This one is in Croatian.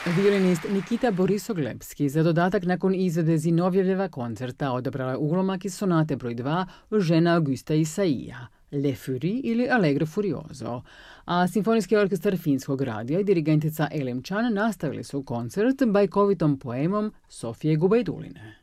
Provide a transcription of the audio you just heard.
Violinist Nikita Borisoglebski za dodatak nakon izvede Zinovjevljeva koncerta odabrala je ulomak iz sonate broj 2 Žena Augusta Isaija, Le Furie ili Allegro Furioso, a Simfonijski orkestar Finskog radija i dirigentica Elim Chan nastavili su koncert bajkovitom poemom Sofije Gubajduline.